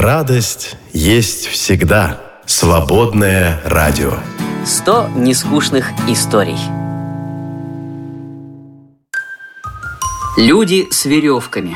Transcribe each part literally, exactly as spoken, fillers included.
радость есть всегда. Свободное радио. Сто нескучных историй. Люди с веревками.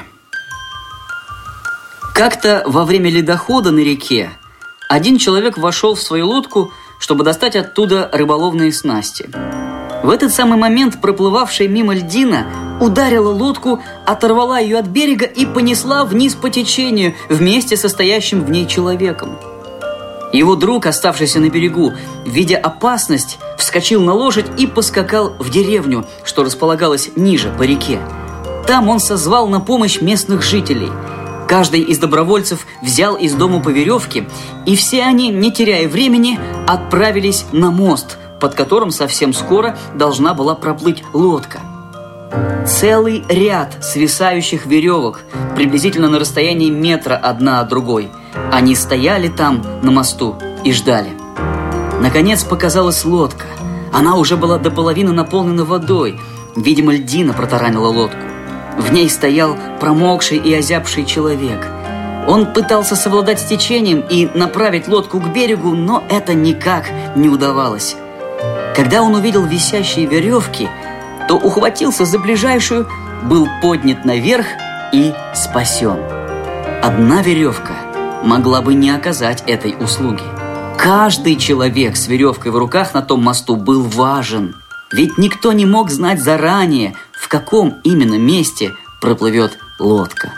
Как-то во время ледохода на реке один человек вошел в свою лодку, чтобы достать оттуда рыболовные снасти. В этот самый момент проплывавшая мимо льдина ударила лодку, оторвала ее от берега и понесла вниз по течению вместе со стоящим в ней человеком. Его друг, оставшийся на берегу, видя опасность, вскочил на лошадь и поскакал в деревню, что располагалась ниже по реке. Там он созвал на помощь местных жителей. Каждый из добровольцев взял из дому по веревке, и все они, не теряя времени, отправились на мост, под которым совсем скоро должна была проплыть лодка. Целый ряд свисающих веревок, приблизительно на расстоянии метра одна от другой. Они стояли там, на мосту, и ждали. Наконец показалась лодка. Она уже была до половины наполнена водой. Видимо, льдина протаранила лодку. В ней стоял промокший и озябший человек. Он пытался совладать с течением и направить лодку к берегу, но это никак не удавалось. Когда он увидел висящие веревки, то ухватился за ближайшую, был поднят наверх и спасен. Одна веревка могла бы не оказать этой услуги. Каждый человек с веревкой в руках на том мосту был важен, ведь никто не мог знать заранее, в каком именно месте проплывет лодка.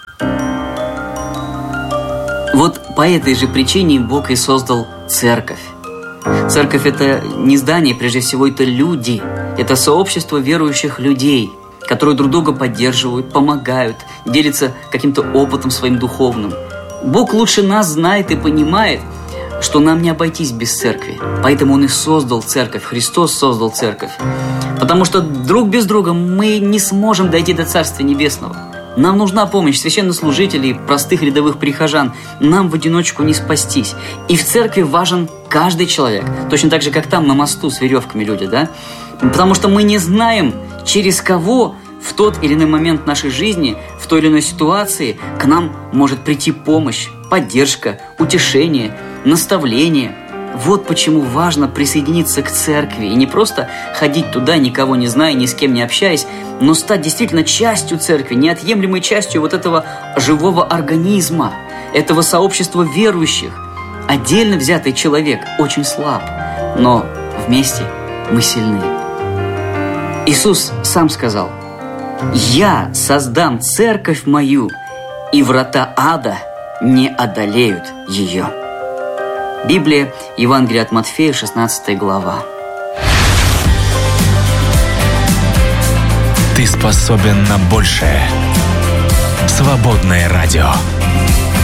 Вот по этой же причине Бог и создал церковь. Церковь – это не здание, прежде всего, это люди. Это сообщество верующих людей, которые друг друга поддерживают, помогают, делятся каким-то опытом своим духовным. Бог лучше нас знает и понимает, что нам не обойтись без церкви. Поэтому Он и создал церковь, Христос создал церковь. Потому что друг без друга мы не сможем дойти до Царствия Небесного. Нам нужна помощь священнослужителей, простых рядовых прихожан. Нам в одиночку не спастись. И в церкви важен каждый человек. Точно так же, как там на мосту с веревками люди, да? Потому что мы не знаем, через кого в тот или иной момент нашей жизни, в той или иной ситуации к нам может прийти помощь, поддержка, утешение, наставление. Вот почему важно присоединиться к церкви и не просто ходить туда, никого не зная, ни с кем не общаясь, но стать действительно частью церкви, неотъемлемой частью вот этого живого организма, этого сообщества верующих. Отдельно взятый человек очень слаб, но вместе мы сильны. Иисус сам сказал: «Я создам церковь мою, и врата ада не одолеют ее». Библия, Евангелие от Матфея, шестнадцатая глава. Ты способен на большее. Свободное радио.